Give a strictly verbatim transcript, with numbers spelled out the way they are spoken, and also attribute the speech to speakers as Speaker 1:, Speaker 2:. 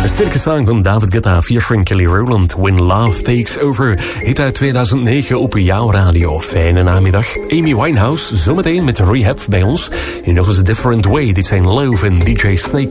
Speaker 1: Een sterke song van David Guetta featuring Kelly Rowland. When Love Takes Over. Hit uit tweeduizend negen op jouw radio. Fijne namiddag. Amy Winehouse zometeen met Rehab bij ons. En nog eens A Different Way. Dit zijn Love en D J Snake.